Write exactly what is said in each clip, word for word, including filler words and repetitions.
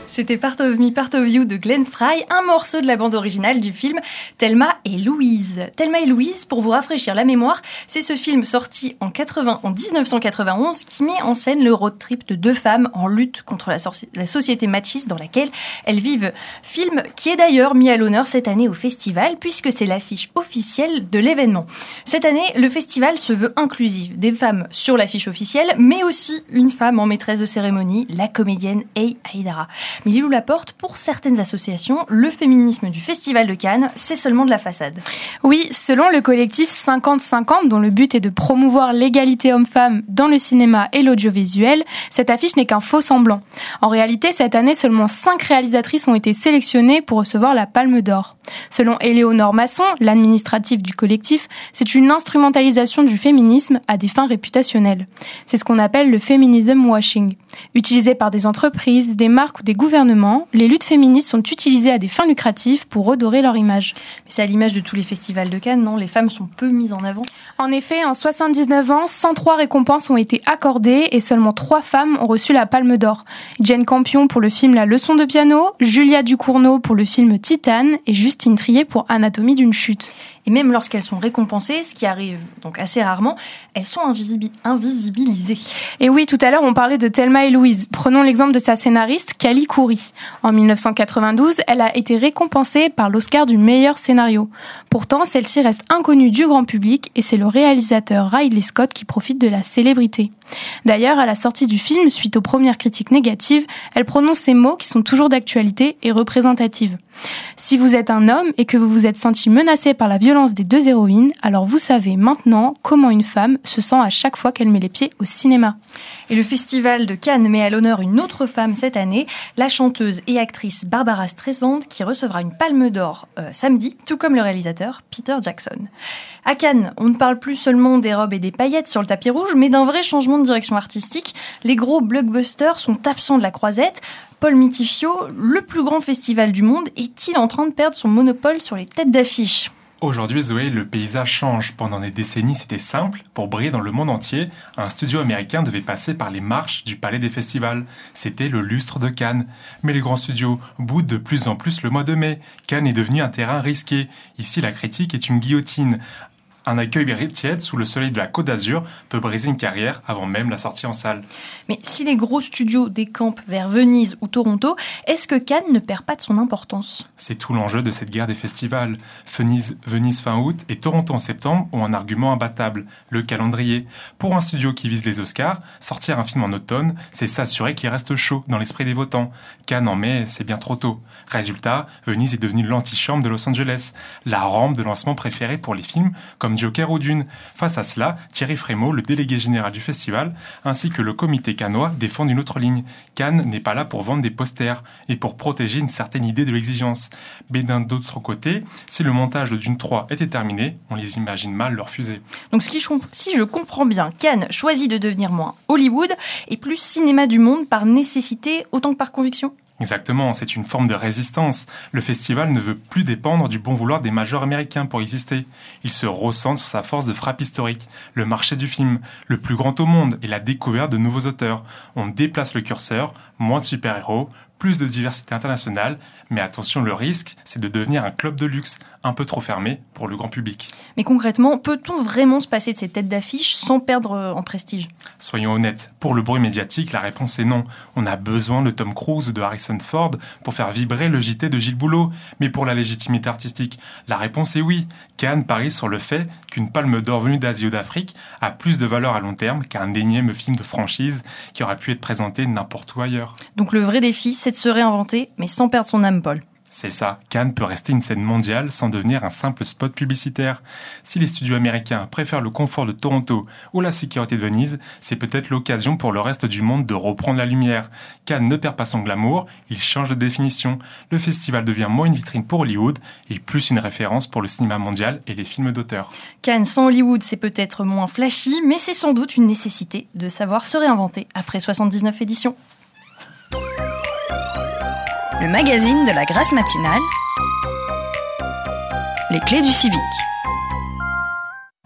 C'était Part of Me, Part of You de Glenn Frey, un morceau de la bande originale du film Thelma et Louise. Thelma et Louise, pour vous rafraîchir la mémoire, c'est ce film sorti en, quatre-vingts, en dix-neuf cent quatre-vingt-onze qui met en scène le road trip de deux femmes en lutte contre la, sorci- la société machiste dans laquelle elles vivent. Film qui est d'ailleurs mis à l'honneur cette année au festival puisque c'est l'affiche officielle de l'événement. Cette année, le festival se veut inclusif. Des femmes sur l'affiche officielle, mais aussi une femme en maîtresse de cérémonie, la comédienne Hey Haïdara. Mais Lilou Laporte, pour certaines associations, le féminisme du Festival de Cannes, c'est seulement de la façade. Oui, selon le collectif cinquante cinquante, dont le but est de promouvoir l'égalité homme-femme dans le cinéma et l'audiovisuel, cette affiche n'est qu'un faux semblant. En réalité, cette année, seulement cinq réalisatrices ont été sélectionnées pour recevoir la Palme d'Or. Selon Éléonore Masson, l'administrative du collectif, c'est une instrumentalisation du féminisme à des fins réputationnelles. C'est ce qu'on appelle le feminism washing. Utilisé par des entreprises, des marques ou des gouvernements, les luttes féministes sont utilisées à des fins lucratives pour redorer leur image. C'est à l'image de tous les festivals de Cannes, non ? Les femmes sont peu mises en avant. En effet, en soixante-dix-neuf ans, cent trois récompenses ont été accordées et seulement trois femmes ont reçu la Palme d'Or. Jane Campion pour le film La leçon de piano, Julia Ducournau pour le film Titane et Justine Triet pour Anatomie d'une chute. Et même lorsqu'elles sont récompensées, ce qui arrive donc assez rarement, elles sont invisibi- invisibilisées. Et oui, tout à l'heure, on parlait de Thelma et Louise. Prenons l'exemple de sa scénariste, Callie Khoury. En dix-neuf cent quatre-vingt-douze, elle a été récompensée par l'Oscar du meilleur scénario. Pourtant, celle-ci reste inconnue du grand public et c'est le réalisateur Ridley Scott qui profite de la célébrité. D'ailleurs, à la sortie du film, suite aux premières critiques négatives, elle prononce ces mots qui sont toujours d'actualité et représentatives. Si vous êtes un homme et que vous vous êtes senti menacé par la violence des deux héroïnes, alors vous savez maintenant comment une femme se sent à chaque fois qu'elle met les pieds au cinéma. Et le Festival de Cannes met à l'honneur une autre femme cette année, la chanteuse et actrice Barbara Streisand, qui recevra une Palme d'Or euh, samedi, tout comme le réalisateur Peter Jackson. À Cannes, on ne parle plus seulement des robes et des paillettes sur le tapis rouge, mais d'un vrai changement de direction artistique. Les gros blockbusters sont absents de la croisette. Paul Mitifio, le plus grand festival du monde, est-il en train de perdre son monopole sur les têtes d'affiche ? Aujourd'hui, Zoé, le paysage change. Pendant des décennies, c'était simple. Pour briller dans le monde entier, un studio américain devait passer par les marches du palais des festivals. C'était le lustre de Cannes. Mais les grands studios boudent de plus en plus le mois de mai. Cannes est devenu un terrain risqué. Ici, la critique est une guillotine. Un accueil tiède sous le soleil de la Côte d'Azur peut briser une carrière avant même la sortie en salle. Mais si les gros studios décampent vers Venise ou Toronto, est-ce que Cannes ne perd pas de son importance ? C'est tout l'enjeu de cette guerre des festivals. Venise, Venise fin août et Toronto en septembre ont un argument imbattable, le calendrier. Pour un studio qui vise les Oscars, sortir un film en automne, c'est s'assurer qu'il reste chaud dans l'esprit des votants. Cannes en mai, c'est bien trop tôt. Résultat, Venise est devenue l'antichambre de Los Angeles, la rampe de lancement préférée pour les films comme Joker ou Dune. Face à cela, Thierry Frémaux, le délégué général du festival, ainsi que le comité cannois défendent une autre ligne. Cannes n'est pas là pour vendre des posters et pour protéger une certaine idée de l'exigence. Mais d'un autre côté, si le montage de Dune trois était terminé, on les imagine mal le refuser. Donc si je, si je comprends bien, Cannes choisit de devenir moins Hollywood et plus cinéma du monde par nécessité autant que par conviction ? Exactement, c'est une forme de résistance. Le festival ne veut plus dépendre du bon vouloir des majors américains pour exister. Il se recentre sur sa force de frappe historique, le marché du film, le plus grand au monde et la découverte de nouveaux auteurs. On déplace le curseur, moins de super-héros, plus de diversité internationale, mais attention, le risque, c'est de devenir un club de luxe, un peu trop fermé pour le grand public. Mais concrètement, peut-on vraiment se passer de ces têtes d'affiche sans perdre en prestige ? Soyons honnêtes, pour le bruit médiatique, la réponse est non. On a besoin de Tom Cruise ou de Harrison Ford pour faire vibrer le J T de Gilles Boulot. Mais pour la légitimité artistique, la réponse est oui. Cannes parie sur le fait qu'une palme d'or venue d'Asie ou d'Afrique a plus de valeur à long terme qu'un énième film de franchise qui aurait pu être présenté n'importe où ailleurs. Donc le vrai défi, c'est de se réinventer, mais sans perdre son âme, Paul. C'est ça, Cannes peut rester une scène mondiale sans devenir un simple spot publicitaire. Si les studios américains préfèrent le confort de Toronto ou la sécurité de Venise, c'est peut-être l'occasion pour le reste du monde de reprendre la lumière. Cannes ne perd pas son glamour, il change de définition. Le festival devient moins une vitrine pour Hollywood et plus une référence pour le cinéma mondial et les films d'auteur. Cannes sans Hollywood, c'est peut-être moins flashy, mais c'est sans doute une nécessité de savoir se réinventer après soixante-dix-neuf éditions. Le magazine de la Grâce matinale, les clés du civique.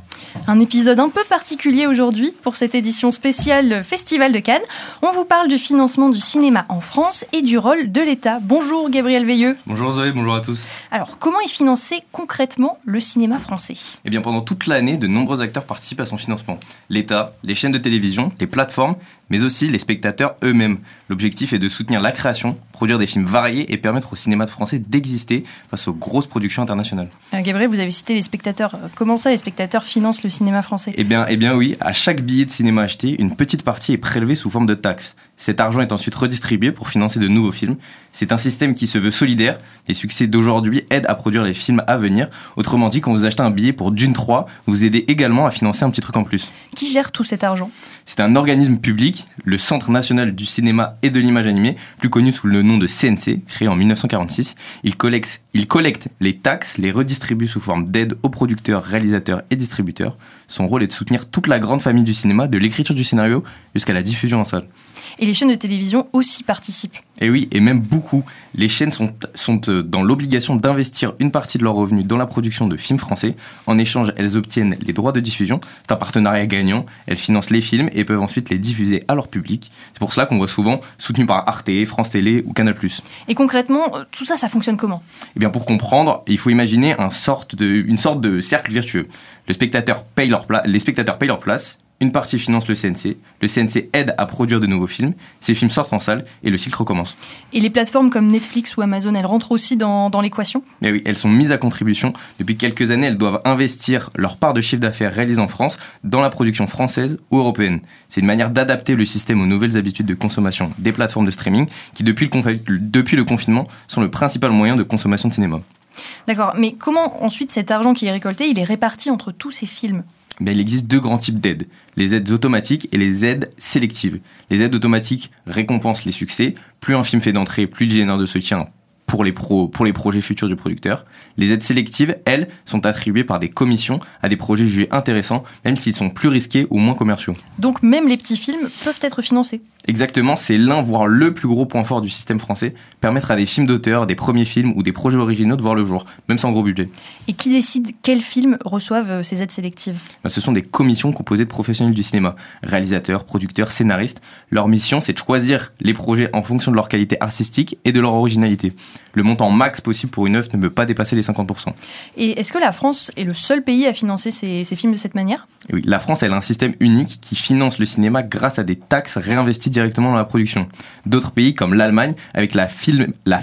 Un épisode un peu particulier aujourd'hui pour cette édition spéciale Festival de Cannes. On vous parle du financement du cinéma en France et du rôle de l'État. Bonjour Gabriel Veilleux. Bonjour Zoé, bonjour à tous. Alors, comment est financé concrètement le cinéma français ? Eh bien, pendant toute l'année, de nombreux acteurs participent à son financement. L'État, les chaînes de télévision, les plateformes, mais aussi les spectateurs eux-mêmes. L'objectif est de soutenir la création, produire des films variés et permettre au cinéma français d'exister face aux grosses productions internationales. Euh, Gabriel, vous avez cité les spectateurs. Comment ça, les spectateurs financent le cinéma français ? Eh bien, eh bien oui, à chaque billet de cinéma acheté, une petite partie est prélevée sous forme de taxes. Cet argent est ensuite redistribué pour financer de nouveaux films. C'est un système qui se veut solidaire. Les succès d'aujourd'hui aident à produire les films à venir. Autrement dit, quand vous achetez un billet pour Dune trois, vous aidez également à financer un petit truc en plus. Qui gère tout cet argent ? C'est un organisme public, le Centre national du cinéma et de l'image animée, plus connu sous le nom de C N C, créé en dix-neuf cent quarante-six. Il collecte, il collecte les taxes, les redistribue sous forme d'aide aux producteurs, réalisateurs et distributeurs. Son rôle est de soutenir toute la grande famille du cinéma, de l'écriture du scénario jusqu'à la diffusion en salle. Et les chaînes de télévision aussi participent. Et oui, et même beaucoup. Les chaînes sont, sont dans l'obligation d'investir une partie de leurs revenus dans la production de films français. En échange, elles obtiennent les droits de diffusion. C'est un partenariat gagnant. Elles financent les films et peuvent ensuite les diffuser à leur public. C'est pour cela qu'on voit souvent soutenu par Arte, France Télé ou Canal plus. Et concrètement, tout ça, ça fonctionne comment ? Eh bien, pour comprendre, il faut imaginer un sorte de, une sorte de cercle vertueux. Le spectateur paye leur pla- les spectateurs payent leur place. Une partie finance le C N C, le C N C aide à produire de nouveaux films, ces films sortent en salle et le cycle recommence. Et les plateformes comme Netflix ou Amazon, elles rentrent aussi dans, dans l'équation ? Eh oui, elles sont mises à contribution. Depuis quelques années, elles doivent investir leur part de chiffre d'affaires réalisé en France dans la production française ou européenne. C'est une manière d'adapter le système aux nouvelles habitudes de consommation des plateformes de streaming qui, depuis le, conf- depuis le confinement, sont le principal moyen de consommation de cinéma. D'accord, mais comment ensuite cet argent qui est récolté, il est réparti entre tous ces films ? Mais il existe deux grands types d'aides, les aides automatiques et les aides sélectives. Les aides automatiques récompensent les succès, plus un film fait d'entrée, plus il génère de soutien pour les, pro, pour les projets futurs du producteur. Les aides sélectives, elles, sont attribuées par des commissions à des projets jugés intéressants, même s'ils sont plus risqués ou moins commerciaux. Donc même les petits films peuvent être financés ? Exactement, c'est l'un, voire le plus gros point fort du système français, permettre à des films d'auteur, des premiers films ou des projets originaux de voir le jour, même sans gros budget. Et qui décide quels films reçoivent ces aides sélectives ? Ben, ce sont des commissions composées de professionnels du cinéma, réalisateurs, producteurs, scénaristes. Leur mission, c'est de choisir les projets en fonction de leur qualité artistique et de leur originalité. Le montant max possible pour une œuvre ne peut pas dépasser les cinquante pour cent. Et est-ce que la France est le seul pays à financer ces, ces films de cette manière ? Et oui, la France, elle a un système unique qui finance le cinéma grâce à des taxes réinvesties directement dans la production. D'autres pays comme l'Allemagne, avec la Film, la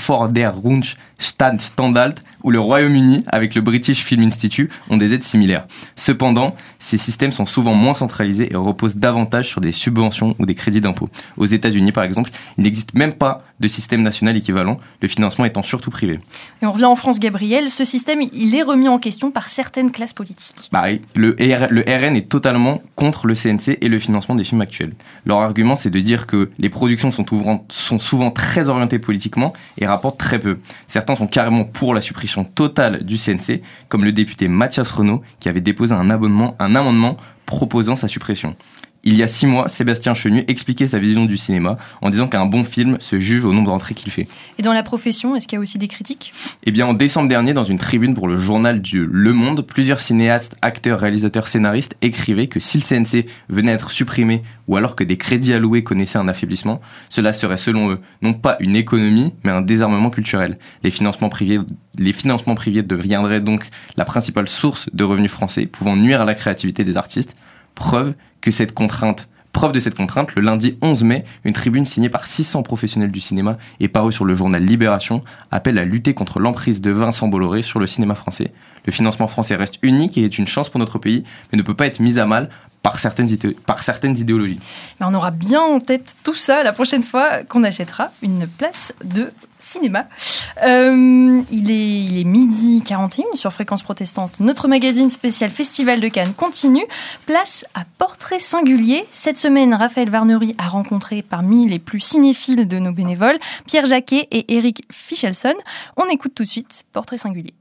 Filmförderungsanstalt, ou le Royaume-Uni, avec le British Film Institute, ont des aides similaires. Cependant, ces systèmes sont souvent moins centralisés et reposent davantage sur des subventions ou des crédits d'impôt. Aux États-Unis, par exemple, il n'existe même pas de système national équivalent, le financement étant surtout privé. Et on revient en France, Gabriel, ce système, il est remis en question par certaines classes politiques. Bah, le, R, le R N est totalement contre le C N C et le financement des films actuels. Leur argument, c'est de dire que les productions sont, ouvrant, sont souvent très orientées politiquement et rapportent très peu. Certains sont carrément pour la suppression totale du C N C, comme le député Mathias Renaud, qui avait déposé un, abonnement, un amendement proposant sa suppression. Il y a six mois, Sébastien Chenu expliquait sa vision du cinéma en disant qu'un bon film se juge au nombre d'entrées qu'il fait. Et dans la profession, est-ce qu'il y a aussi des critiques ? Eh bien, en décembre dernier, dans une tribune pour le journal du Le Monde, plusieurs cinéastes, acteurs, réalisateurs, scénaristes écrivaient que si le C N C venait à être supprimé ou alors que des crédits alloués connaissaient un affaiblissement, cela serait selon eux non pas une économie, mais un désarmement culturel. Les financements privés, les financements privés deviendraient donc la principale source de revenus français, pouvant nuire à la créativité des artistes. Preuve que cette contrainte, preuve de cette contrainte, le lundi onze mai, une tribune signée par six cents professionnels du cinéma et parue sur le journal Libération appelle à lutter contre l'emprise de Vincent Bolloré sur le cinéma français. Le financement français reste unique et est une chance pour notre pays, mais ne peut pas être mis à mal par certaines, idé- par certaines idéologies. Mais on aura bien en tête tout ça la prochaine fois qu'on achètera une place de cinéma. Euh, il est, il est midi quarante et un sur Fréquence Protestante. Notre magazine spécial Festival de Cannes continue. Place à Portrait Singulier. Cette semaine, Raphaël Varnery a rencontré parmi les plus cinéphiles de nos bénévoles Pierre Jacquet et Eric Fichelson. On écoute tout de suite Portrait Singulier.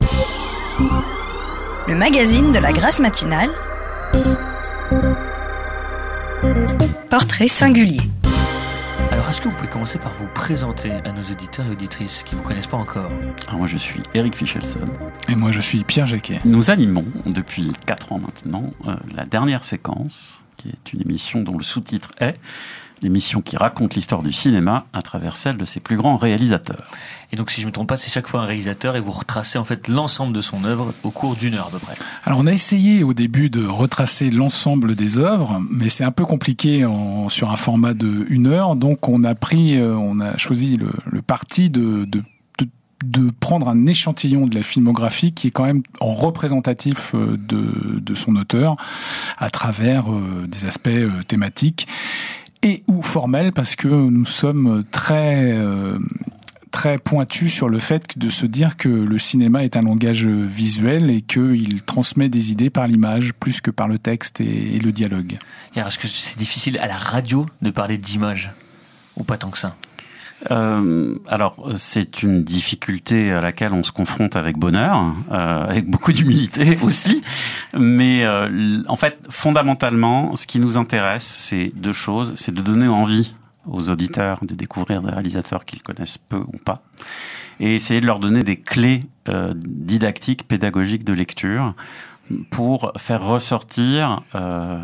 Le magazine de la Grâce matinale. Portrait singulier. Alors Alors, est-ce que vous pouvez commencer par vous présenter à nos auditeurs et auditrices qui ne vous connaissent pas encore? Alors moi, je suis Eric Fichelson. Et moi, je suis Pierre Jacquet. Nous animons depuis quatre ans maintenant euh, la dernière séquence, qui est une émission dont le sous-titre est l'émission qui raconte l'histoire du cinéma à travers celle de ses plus grands réalisateurs. Et donc, si je ne me trompe pas, c'est chaque fois un réalisateur et vous retracez en fait l'ensemble de son œuvre au cours d'une heure à peu près. Alors, on a essayé au début de retracer l'ensemble des œuvres, mais c'est un peu compliqué en, sur un format de une heure. Donc, on a pris, euh, on a choisi le, le parti de, de de prendre un échantillon de la filmographie qui est quand même représentatif de, de son auteur à travers euh, des aspects euh, thématiques et ou formels, parce que nous sommes très euh, très pointus sur le fait de se dire que le cinéma est un langage visuel et qu'il transmet des idées par l'image plus que par le texte et, et le dialogue. Et alors, est-ce que c'est difficile à la radio de parler d'image ou pas tant que ça? Euh, alors, c'est une difficulté à laquelle on se confronte avec bonheur, euh, avec beaucoup d'humilité aussi. Mais euh, en fait, fondamentalement, ce qui nous intéresse, c'est deux choses. C'est de donner envie aux auditeurs de découvrir des réalisateurs qu'ils connaissent peu ou pas, et essayer de leur donner des clés euh, didactiques, pédagogiques de lecture pour faire ressortir euh,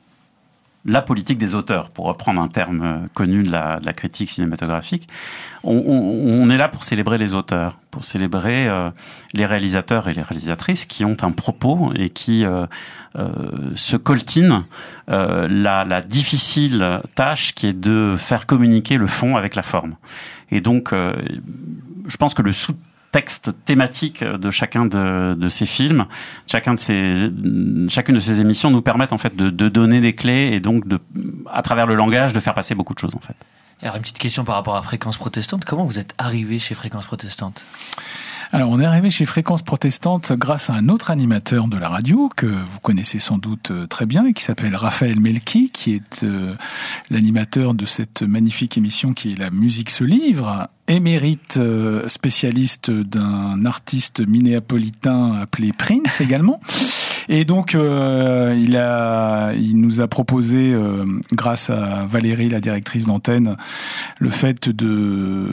la politique des auteurs, pour reprendre un terme connu de la, de la critique cinématographique. On, on, on est là pour célébrer les auteurs, pour célébrer euh, les réalisateurs et les réalisatrices qui ont un propos et qui euh, euh, se coltinent euh, la, la difficile tâche qui est de faire communiquer le fond avec la forme. Et donc, euh, je pense que le sous texte thématique de chacun de, de ces films, chacun de ces, chacune de ces émissions nous permettent en fait de, de donner des clés et donc de, à travers le langage, de faire passer beaucoup de choses en fait. Alors une petite question par rapport à Fréquence Protestante, comment vous êtes arrivé chez Fréquence Protestante ? Alors, on est arrivé chez Fréquence Protestante grâce à un autre animateur de la radio que vous connaissez sans doute très bien et qui s'appelle Raphaël Melki, qui est euh, l'animateur de cette magnifique émission qui est La musique se livre, émérite euh, spécialiste d'un artiste minnéapolitain appelé Prince également. Et donc, euh, il a, il nous a proposé, euh, grâce à Valérie, la directrice d'antenne, le fait de,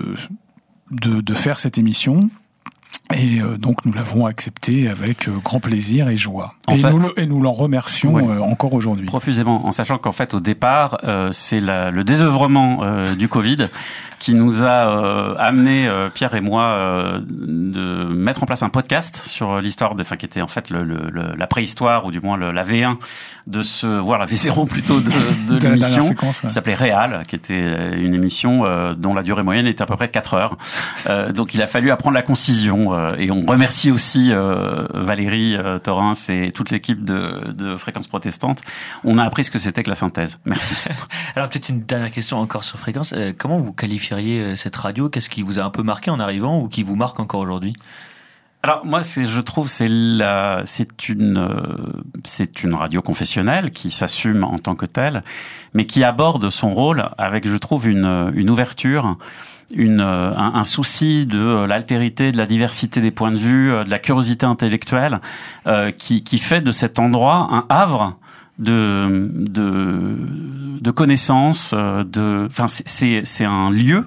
de, de faire cette émission. Et euh, donc nous l'avons accepté avec euh, grand plaisir et joie. Et, sa... nous le, et nous l'en remercions ouais. euh, encore aujourd'hui. Profusément, en sachant qu'en fait au départ, euh, c'est la, le désœuvrement euh, du Covid qui nous a euh, amené, euh, Pierre et moi, euh, de mettre en place un podcast sur l'histoire, de, enfin qui était en fait le, le, le, la préhistoire, ou du moins le, la V un de ce, voire la V zéro plutôt de, de, de l'émission, séquence, ouais. qui s'appelait Réal, qui était une émission euh, dont la durée moyenne était à peu près de quatre heures. Euh, donc il a fallu apprendre la concision, euh, et on remercie aussi euh, Valérie euh, Torrens et toute l'équipe de, de Fréquence Protestante. On a appris ce que c'était que la synthèse. Merci. Alors peut-être une dernière question encore sur Fréquence. Euh, comment vous qualifieriez cette radio? Qu'est-ce qui vous a un peu marqué en arrivant ou qui vous marque encore aujourd'hui? Alors moi, c'est, je trouve, c'est la, c'est une, euh, c'est une radio confessionnelle qui s'assume en tant que telle, mais qui aborde son rôle avec, je trouve, une, une ouverture, une, un, un souci de l'altérité, de la diversité des points de vue, de la curiosité intellectuelle, euh, qui, qui fait de cet endroit un havre de, de, de connaissances, de, enfin, c'est, c'est un lieu.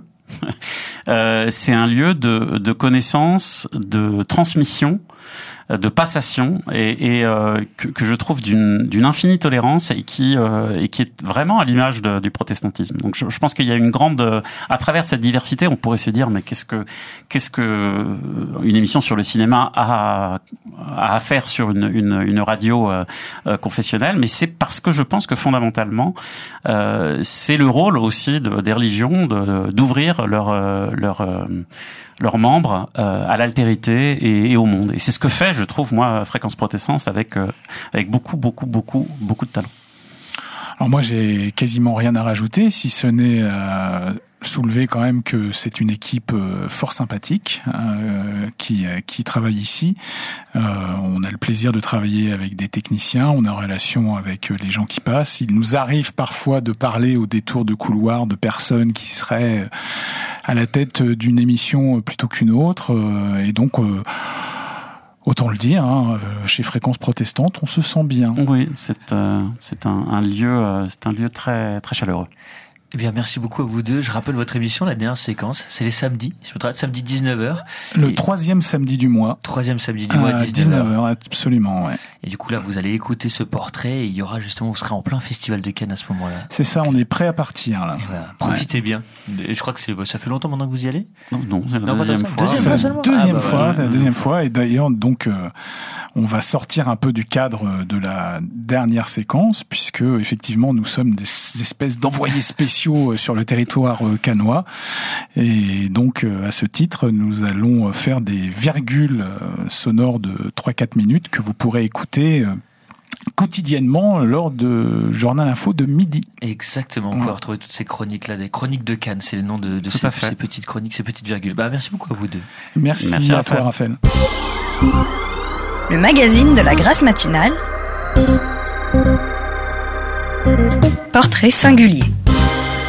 Euh, c'est un lieu de, de connaissance, de transmission, de passation, et, et euh, que, que je trouve d'une, d'une infinie tolérance et qui, euh, et qui est vraiment à l'image de, du protestantisme. Donc je, je pense qu'il y a une grande, à travers cette diversité, on pourrait se dire mais qu'est-ce que qu'est-ce que une émission sur le cinéma a, a à faire sur une, une, une radio euh, euh, confessionnelle, mais c'est parce que je pense que fondamentalement euh, c'est le rôle aussi de, des religions de, d'ouvrir leur euh, leur euh, leurs membres euh, à l'altérité et, et au monde. Et c'est ce que fait, je trouve, moi, Fréquence Protestante avec euh, avec beaucoup, beaucoup, beaucoup, beaucoup de talent. Alors moi, j'ai quasiment rien à rajouter, si ce n'est euh, soulever quand même que c'est une équipe euh, fort sympathique euh, qui qui travaille ici. Euh, on a le plaisir de travailler avec des techniciens, on a une relation avec les gens qui passent. Il nous arrive parfois de parler au détour de couloir de personnes qui seraient à la tête d'une émission plutôt qu'une autre, euh, et donc euh, autant le dire, hein, chez Fréquence Protestante, on se sent bien. Oui, c'est euh, c'est un, un lieu, euh, c'est un lieu très très chaleureux. Eh bien, merci beaucoup à vous deux. Je rappelle votre émission, la dernière séquence, c'est les samedis. Je me trompe, samedi dix-neuf heures. Le Et... troisième samedi du mois. Troisième samedi du mois, à dix-neuf heures. Absolument, ouais. Et du coup, là, vous allez écouter ce portrait et il y aura justement, vous serez en plein festival de Cannes à ce moment-là. C'est ça, on est prêt à partir, là. Voilà. Profitez ouais. bien. Et je crois que c'est, ça fait longtemps maintenant que vous y allez? Non, non, c'est la non, deuxième fois. C'est la deuxième ah, bah, fois, voilà. c'est la deuxième fois. Et d'ailleurs, donc, euh, on va sortir un peu du cadre de la dernière séquence, puisque, effectivement, nous sommes des espèces d'envoyés spéciaux sur le territoire cannois. Et donc, à ce titre, nous allons faire des virgules sonores de trois à quatre minutes que vous pourrez écouter quotidiennement lors de Journal Info de midi. Exactement, vous pouvez ouais. retrouver toutes ces chroniques-là, des chroniques de Cannes, c'est le nom de, de ces, ces petites chroniques, ces petites virgules. Bah, merci beaucoup à vous deux. Merci, merci à, à toi, Raphaël. Le magazine de la Grâce matinale. Portrait singulier.